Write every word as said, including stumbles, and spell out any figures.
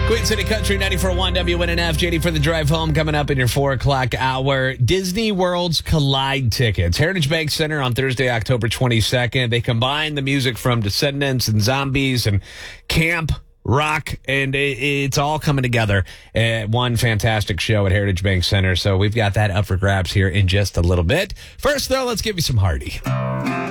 Queen City Country ninety-four point one W N N F. J D for the drive home coming up in your four o'clock hour. Disney World's Collide tickets. Heritage Bank Center on Thursday, October twenty-second. They combine the music from Descendants and Zombies and Camp Rock, and it's all coming together at one fantastic show at Heritage Bank Center. So we've got that up for grabs here in just a little bit. First, though, let's give you some Hardy.